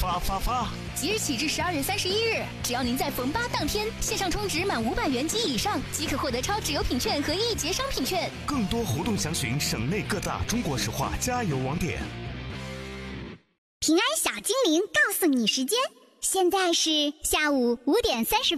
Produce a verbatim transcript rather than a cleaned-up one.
发发发！ 即日起至十二月三十一日，只要您在逢八当天线上充值满五百元及以上，即可获得超值优品券和一节商品券。 更多活动详询省内各大中国石化加油网点。 平安小精灵告诉你时间，现在是下午五点三十。